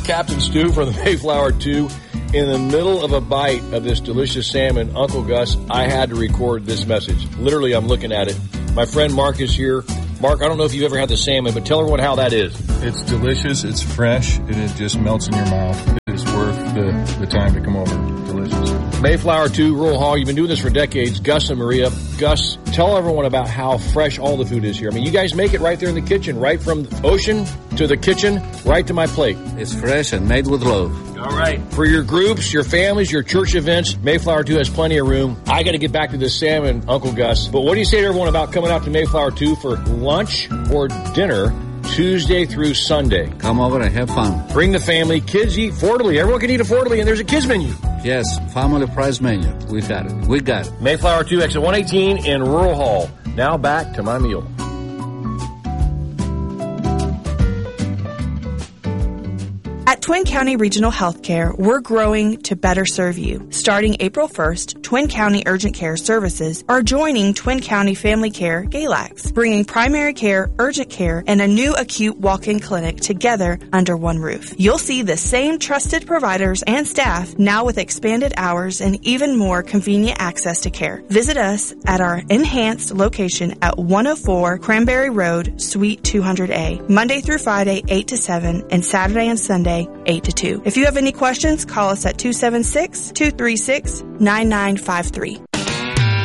Captain Stu from the Mayflower 2. In the middle of a bite of this delicious salmon, Uncle Gus, I had to record this message. Literally, I'm looking at it. My friend Mark is here. Mark, I don't know if you've ever had the salmon, but tell everyone how that is. It's delicious, it's fresh, and it just melts in your mouth. It's worth the time to come over. Delicious. Mayflower 2, Rural Hall. You've been doing this for decades. Gus and Maria. Gus, tell everyone about how fresh all the food is here. I mean, you guys make it right there in the kitchen, right from the ocean to the kitchen, right to my plate. It's fresh and made with love. All right. For your groups, your families, your church events, Mayflower 2 has plenty of room. I got to get back to this salmon, Uncle Gus. But what do you say to everyone about coming out to Mayflower 2 for lunch or dinner Tuesday through Sunday? Come over and have fun. Bring the family. Kids eat affordably. Everyone can eat affordably, and there's a kids menu. Yes, family price menu. We got it. We got it. Mayflower 2, exit 118 in Rural Hall. Now back to my meal. At Twin County Regional Healthcare, we're growing to better serve you. Starting April 1st, Twin County Urgent Care Services are joining Twin County Family Care Galax, bringing primary care, urgent care, and a new acute walk-in clinic together under one roof. You'll see the same trusted providers and staff now with expanded hours and even more convenient access to care. Visit us at our enhanced location at 104 Cranberry Road, Suite 200A, Monday through Friday, 8 to 7, and Saturday and Sunday, 8 to 2. If you have any questions, call us at 276-236-9953.